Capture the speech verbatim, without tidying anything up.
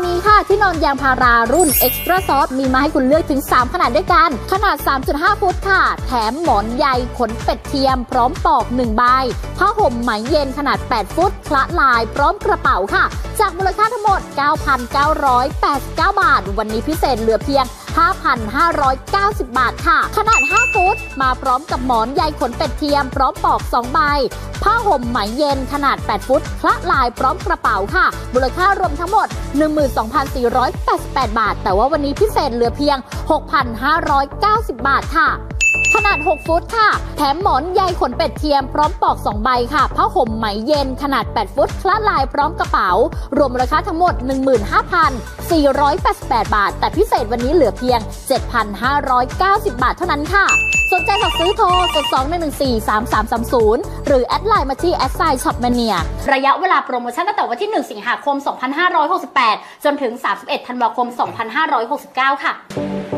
นี้ค่ะที่นอนยางพารารุ่น Extra Soft มีมาให้คุณเลือกถึงสามขนาดด้วยกันขนาด สามจุดห้า ฟุตค่ะแถมหมอนใยขนเป็ดเทียมพร้อมปอกหนึ่งใบผ้าห่มไหมเย็นขนาดแปดฟุตคละลายพร้อมกระเป๋าค่ะจากมูลค่าทั้งหมด เก้าพันเก้าร้อยแปดสิบเก้า บาทวันนี้พิเศษเหลือเพียง ห้าพันห้าร้อยเก้าสิบ บาทค่ะขนาดห้าฟุตมาพร้อมกับหมอนใยขนเป็ดเทียมพร้อมปอกสองใบผ้าห่มไหมเย็นขนาดแปดฟุตคละลายพร้อมกระเป๋าค่ะมูลค่ารวมทั้งหมด หนึ่งหมื่นสองพันสี่ร้อยแปดสิบแปด บาทแต่ว่าวันนี้พิเศษเหลือเพียง หกพันห้าร้อยเก้าสิบ บาทค่ะขนาดหกฟุตค่ะแถมหมอนใยขนเป็ดเทียมพร้อมปอกสองใบค่ะผ้าห่มไหมเย็นขนาดแปดฟุตคละลายพร้อมกระเป๋ารวมมูลค่าทั้งหมด หนึ่งหมื่นห้าพันสี่ร้อยแปดสิบแปด บาทแต่พิเศษวันนี้เหลือเพียง เจ็ดพันห้าร้อยเก้าสิบ บาทเท่านั้นค่ะสนใจสั่งซื้อโทรกดสอง หนึ่ง หนึ่ง สี่ สาม สาม สาม ศูนย์หรือแอดไลน์มาที่แอดไซน์ช็อปแมเนียระยะเวลาโปรโมชั่นตั้งแต่วันที่หนึ่งสิงหาคมสองพันห้าร้อยหกสิบแปดจนถึงสามสิบเอ็ดธันวาคมสองพันห้าร้อยหกสิบเก้าค่ะ